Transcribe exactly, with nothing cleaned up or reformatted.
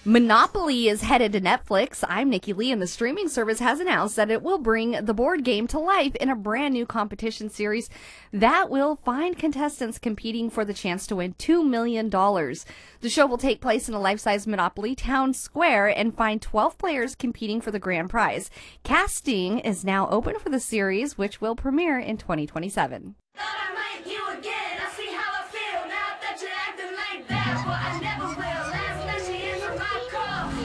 Monopoly is headed to Netflix. I'm Nikki Lee, and the streaming service has announced that it will bring the board game to life in a brand new competition series that will find contestants competing for the chance to win two million dollars. The show will take place in a life-size Monopoly town square and find twelve players competing for the grand prize. Casting is now open for the series, which will premiere in twenty twenty-seven. Thought I might you again. I see how I feel now that you're acting like that. Well, I